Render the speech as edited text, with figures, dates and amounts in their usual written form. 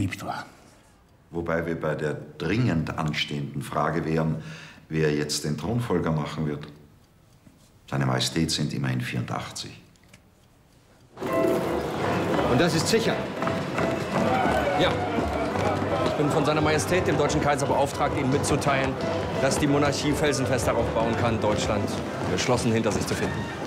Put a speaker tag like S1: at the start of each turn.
S1: beliebt war.
S2: Wobei wir bei der dringend anstehenden Frage wären, wer jetzt den Thronfolger machen wird. Seine Majestät sind immerhin 84.
S3: Und das ist sicher?
S4: Ja. Ich bin von seiner Majestät, dem deutschen Kaiser, beauftragt, Ihnen mitzuteilen, dass die Monarchie felsenfest darauf bauen kann, Deutschland geschlossen hinter sich zu finden.